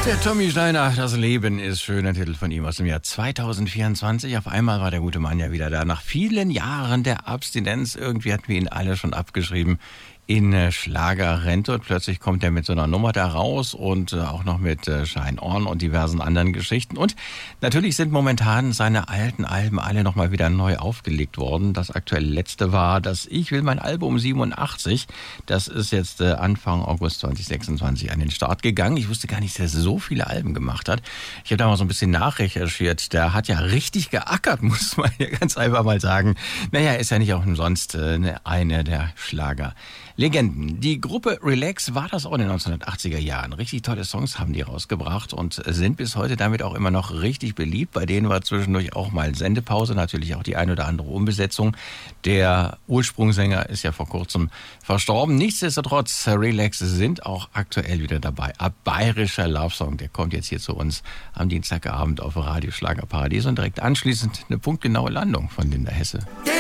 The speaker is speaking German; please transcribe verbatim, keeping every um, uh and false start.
Der Tommy Steiner, das Leben ist schön, ein Titel von ihm aus dem Jahr zweitausendvierundzwanzig. Auf einmal war der gute Mann ja wieder da. Nach vielen Jahren der Abstinenz, irgendwie hatten wir ihn alle schon abgeschrieben in Schlagerrente, und plötzlich kommt er mit so einer Nummer da raus und äh, auch noch mit äh, Shine On und diversen anderen Geschichten. Und natürlich sind momentan seine alten Alben alle nochmal wieder neu aufgelegt worden. Das aktuell letzte war das Ich will mein Album siebenundachtzig. Das ist jetzt äh, Anfang August zweitausendsechsundzwanzig an den Start gegangen. Ich wusste gar nicht, dass er so viele Alben gemacht hat. Ich habe da mal so ein bisschen nachrecherchiert. Der hat ja richtig geackert, muss man ja ganz einfach mal sagen. Naja, ist ja nicht auch umsonst äh, eine der Schlager Legenden. Die Gruppe Relax war das auch in den neunzehnhundertachtziger Jahren. Richtig tolle Songs haben die rausgebracht und sind bis heute damit auch immer noch richtig beliebt. Bei denen war zwischendurch auch mal Sendepause, natürlich auch die ein oder andere Umbesetzung. Der Ursprungssänger ist ja vor kurzem verstorben. Nichtsdestotrotz, Relax sind auch aktuell wieder dabei. Ein bayerischer Love-Song, der kommt jetzt hier zu uns am Dienstagabend auf Radio Schlagerparadies und direkt anschließend eine punktgenaue Landung von Linda Hesse.